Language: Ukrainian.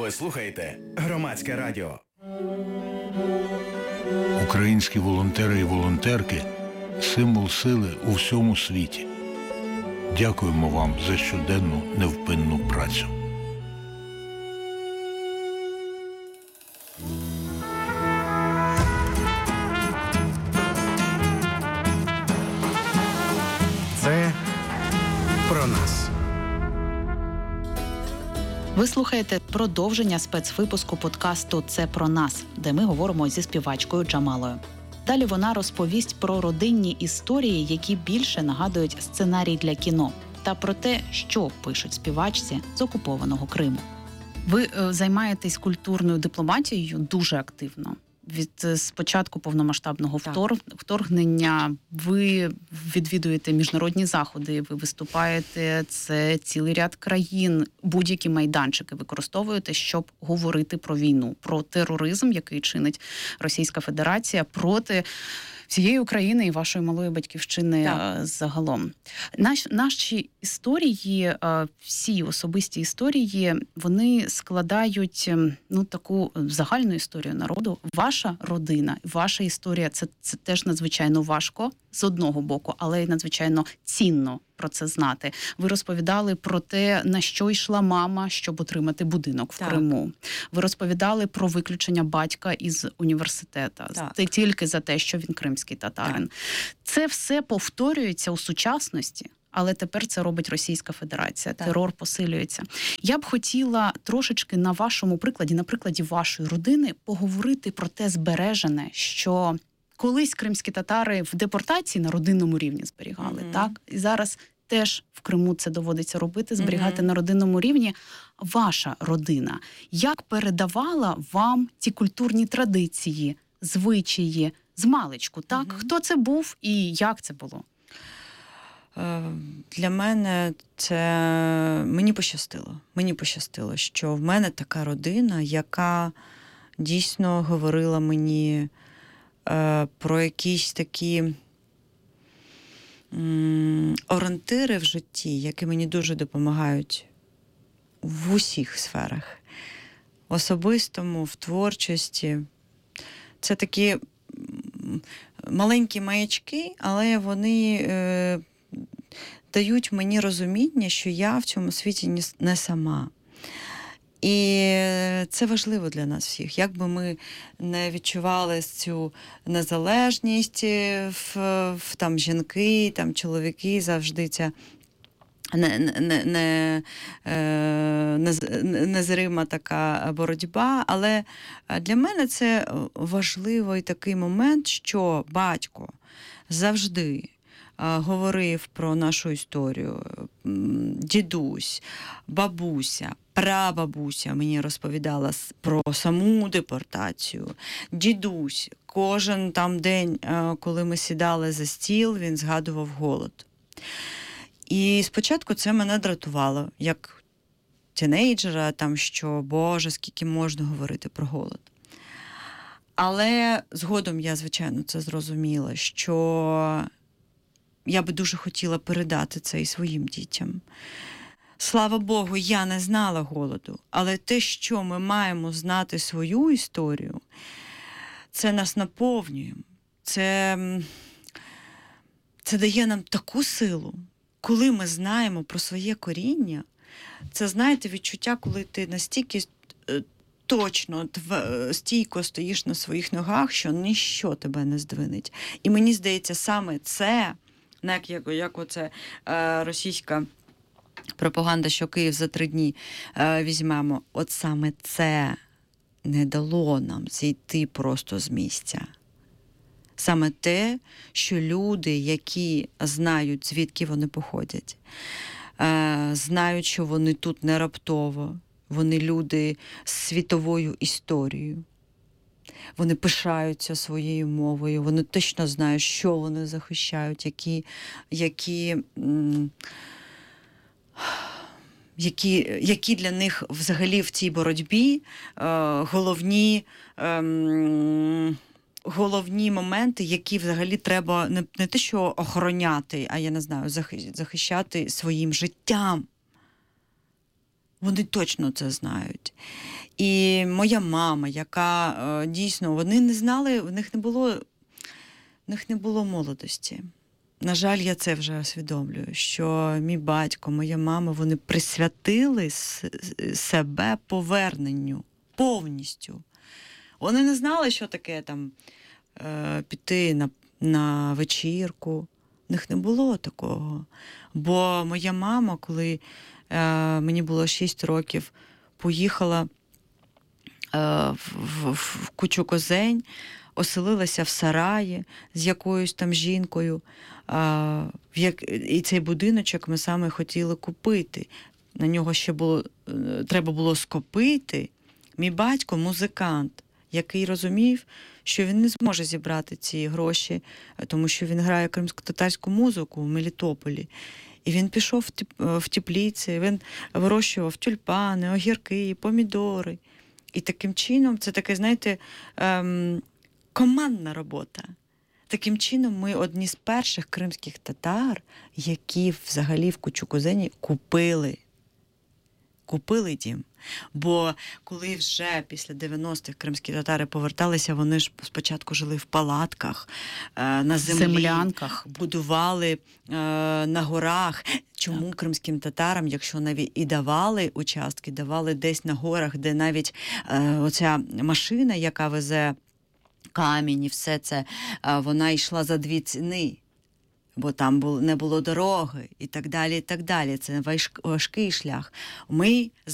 Ви слухаєте Громадське радіо. Українські волонтери і волонтерки – символ сили у всьому світі. Дякуємо вам за щоденну невпинну працю. Це про нас. Ви слухаєте продовження спецвипуску подкасту «Це про нас», де ми говоримо зі співачкою Джамалою. Далі вона розповість про родинні історії, які більше нагадують сценарій для кіно, та про те, що пишуть співачці з окупованого Криму. Ви займаєтесь культурною дипломатією дуже активно. Від спочатку повномасштабного вторгнення ви відвідуєте міжнародні заходи, ви виступаєте, це цілий ряд країн, будь-які майданчики використовуєте, щоб говорити про війну, про тероризм, який чинить Російська Федерація проти всієї України і вашої малої батьківщини загалом. Наші історії, всі особисті історії, вони складають таку загальну історію народу. Ваша родина, ваша історія – це теж надзвичайно важко з одного боку, але й надзвичайно цінно про це знати. Ви розповідали про те, на що йшла мама, щоб отримати будинок в Криму. Ви розповідали про виключення батька із університету. Тільки за те, що він кримський татарин. Це все повторюється у сучасності, але тепер це робить Російська Федерація. Терор посилюється. Я б хотіла трошечки на вашому прикладі, на прикладі вашої родини, поговорити про те збережене, що колись кримські татари в депортації на родинному рівні зберігали, так? І зараз теж в Криму це доводиться робити, зберігати на родинному рівні. Ваша родина, як передавала вам ці культурні традиції, звичаї з маличку, так? Хто це був і як це було? Для мене мені пощастило. Мені пощастило, що в мене така родина, яка дійсно говорила мені про якісь такі орієнтири в житті, які мені дуже допомагають в усіх сферах. В особистому, в творчості. Це такі маленькі маячки, але вони дають мені розуміння, що я в цьому світі не сама. І це важливо для нас всіх. Як би ми не відчували цю незалежність, там жінки, там чоловіки, завжди ця незрима така боротьба. Але для мене це важливий такий момент, що батько завжди говорив про нашу історію. Дідусь, бабуся, прабабуся мені розповідала про саму депортацію. Дідусь, кожен там день, коли ми сідали за стіл, він згадував голод. І спочатку це мене дратувало, як тінейджера, там, що, Боже, скільки можна говорити про голод. Але згодом я, звичайно, це зрозуміла, що я би дуже хотіла передати це і своїм дітям. Слава Богу, я не знала голоду, але те, що ми маємо знати свою історію, це нас наповнює. Це дає нам таку силу. Коли ми знаємо про своє коріння, це, знаєте, відчуття, коли ти настільки точно, стійко стоїш на своїх ногах, що ніщо тебе не здвинеть. І мені здається, саме це, як оце російська пропаганда, що Київ за 3 дні візьмемо, от саме це не дало нам зійти просто з місця. Саме те, що люди, які знають, звідки вони походять, знають, що вони тут не раптово, вони люди з світовою історією, вони пишаються своєю мовою, вони точно знають, що вони захищають, які для них взагалі в цій боротьбі головні моменти, які взагалі треба не те, що охороняти, а я не знаю, захищати своїм життям. Вони точно це знають. І моя мама, яка дійсно, вони не знали, в них не було молодості. На жаль, я це вже усвідомлюю, що мій батько, моя мама, вони присвятили себе поверненню повністю. Вони не знали, що таке там піти на вечірку. В них не було такого. Бо моя мама, коли мені було 6 років, поїхала в Кучу-Козень, оселилася в сараї з якоюсь там жінкою. І цей будиночок ми саме хотіли купити. На нього ще треба було скопити. Мій батько – музикант, який розумів, що він не зможе зібрати ці гроші, тому що він грає кримськотатарську музику в Мелітополі. І він пішов в теплиці, він вирощував тюльпани, огірки, помідори. І таким чином, це таке, знаєте, командна робота. Таким чином ми одні з перших кримських татар, які взагалі в Кучу-Козені купили дім. Бо коли вже після 90-х кримські татари поверталися, вони ж спочатку жили в палатках, на землі, землянках, будували на горах. Чому кримським татарам, якщо навіть і давали участки, давали десь на горах, де навіть оця машина, яка везе камінь і все це, вона йшла за 2 ціни, бо там не було дороги і так далі, і так далі. Це важкий шлях. Ми